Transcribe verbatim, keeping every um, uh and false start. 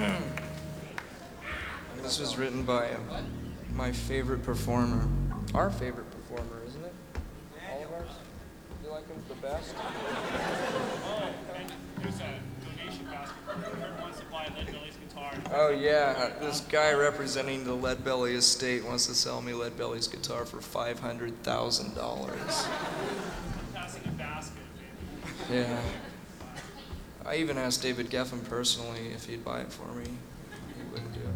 This was written by my favorite performer. Our favorite performer, isn't it? All of ours? You like him the best? There's a donation basket for whoever wants to buy Lead Belly's guitar. Oh yeah, this guy representing the Lead Belly estate wants to sell me Lead Belly's guitar for five hundred thousand dollars. Passing a basket, baby. Yeah. I even asked David Geffen personally if he'd buy it for me. He wouldn't do it.